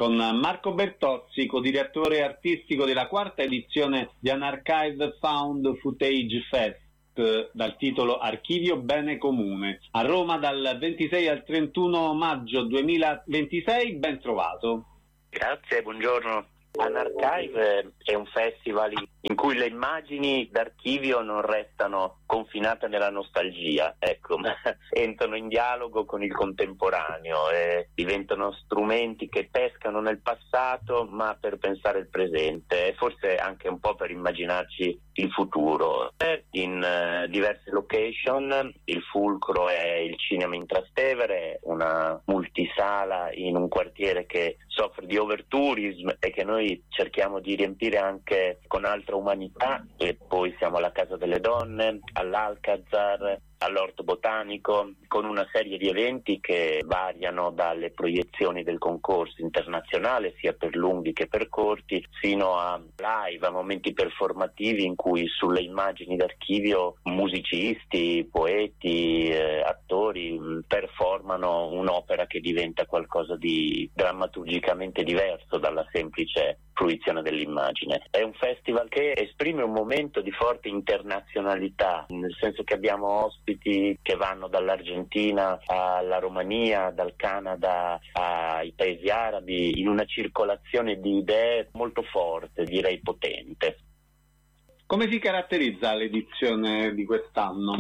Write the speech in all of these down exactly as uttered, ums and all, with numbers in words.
con Marco Bertozzi, co-direttore artistico della quarta edizione di Unarchive Found Footage Fest, dal titolo Archivio Bene Comune, a Roma dal ventisei al trentuno maggio duemilaventisei. Ben trovato. Grazie, buongiorno. Unarchive è un festival in cui le immagini d'archivio non restano confinate nella nostalgia, ecco, ma entrano in dialogo con il contemporaneo e diventano strumenti che pescano nel passato ma per pensare il presente e forse anche un po' per immaginarci il futuro. In uh, diverse location, il fulcro è il Cinema in Trastevere, una multisala in un quartiere che soffre di overtourism e che noi cerchiamo di riempire anche con altra umanità, e poi siamo alla Casa delle Donne, all'Alcazar, all'Orto Botanico, con una serie di eventi che variano dalle proiezioni del concorso internazionale, sia per lunghi che per corti, fino a live, a momenti performativi in cui sulle immagini d'archivio musicisti, poeti, eh, attori performano un'opera che diventa qualcosa di drammaturgicamente diverso dalla semplice fruizione dell'immagine. È un festival che esprime un momento di forte internazionalità, nel senso che abbiamo ospiti che vanno dall'Argentina alla Romania, dal Canada ai paesi arabi, in una circolazione di idee molto forte, direi potente. Come si caratterizza l'edizione di quest'anno?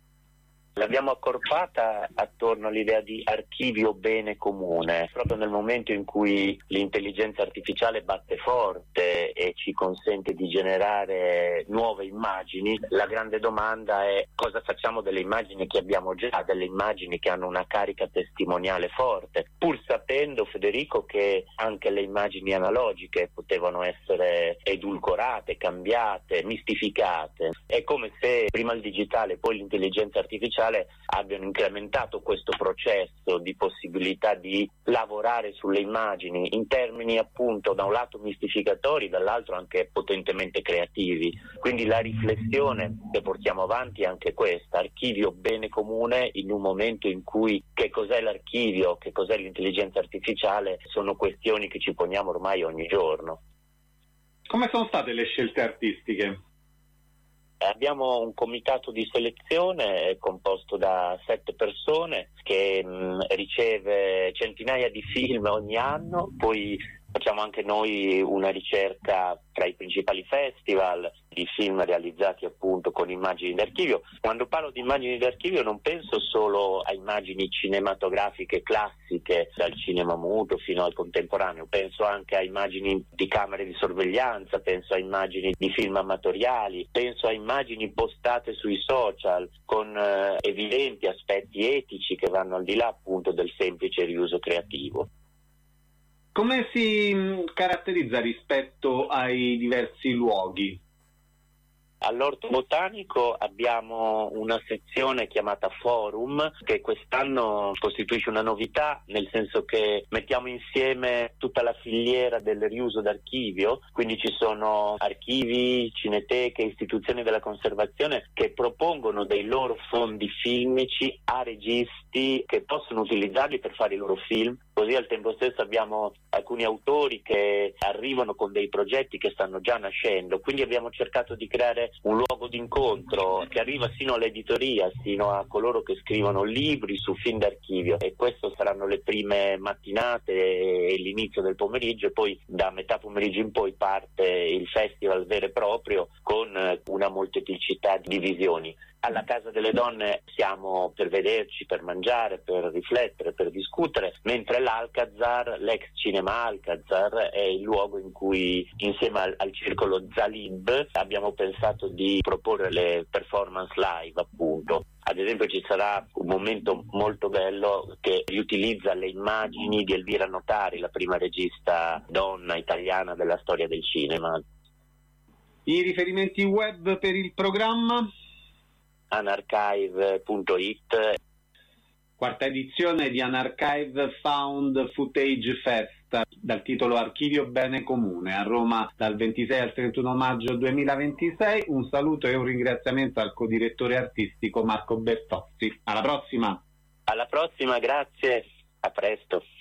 L'abbiamo accorpata attorno all'idea di archivio bene comune, proprio nel momento in cui l'intelligenza artificiale batte forte e ci consente di generare nuove immagini. La grande domanda è: cosa facciamo delle immagini che abbiamo già, delle immagini che hanno una carica testimoniale forte, pur sapendo, Federico, che anche le immagini analogiche potevano essere edulcorate, cambiate, mistificate. È come se prima il digitale e poi l'intelligenza artificiale abbiano incrementato questo processo di possibilità di lavorare sulle immagini in termini appunto da un lato mistificatori, dall'altro anche potentemente creativi. Quindi la riflessione che portiamo avanti è anche questa: archivio bene comune, in un momento in cui che cos'è l'archivio, che cos'è l'intelligenza artificiale sono questioni che ci poniamo ormai ogni giorno. Come sono state le scelte artistiche? Abbiamo un comitato di selezione composto da sette persone che mh, riceve centinaia di film ogni anno, poi facciamo anche noi una ricerca tra i principali festival di film realizzati appunto con immagini d'archivio. Quando parlo di immagini d'archivio non penso solo a immagini cinematografiche classiche, dal cinema muto fino al contemporaneo, penso anche a immagini di camere di sorveglianza, penso a immagini di film amatoriali, penso a immagini postate sui social con eh, evidenti aspetti etici che vanno al di là appunto del semplice riuso creativo. Come si caratterizza rispetto ai diversi luoghi? All'Orto Botanico abbiamo una sezione chiamata Forum, che quest'anno costituisce una novità, nel senso che mettiamo insieme tutta la filiera del riuso d'archivio, quindi ci sono archivi, cineteche, istituzioni della conservazione che propongono dei loro fondi filmici a registi che possono utilizzarli per fare i loro film. Così al tempo stesso abbiamo alcuni autori che arrivano con dei progetti che stanno già nascendo, quindi abbiamo cercato di creare un luogo d'incontro che arriva sino all'editoria, sino a coloro che scrivono libri su film d'archivio, e questo saranno le prime mattinate e l'inizio del pomeriggio, e poi da metà pomeriggio in poi parte il festival vero e proprio con una molteplicità di visioni. Alla Casa delle Donne siamo per vederci, per mangiare, per riflettere, per discutere, mentre l'Alcazar, l'ex cinema Alcazar, è il luogo in cui insieme al, al circolo Zalib abbiamo pensato di proporre le performance live, appunto. Ad esempio ci sarà un momento molto bello che riutilizza le immagini di Elvira Notari, la prima regista donna italiana della storia del cinema. I riferimenti web per il programma? Unarchive punto it. Quarta edizione di Unarchive Found Footage Fest, dal titolo Archivio Bene Comune, a Roma dal ventisei al trentuno maggio duemilaventisei. Un saluto e un ringraziamento al codirettore artistico Marco Bertozzi. Alla prossima! Alla prossima, grazie, a presto.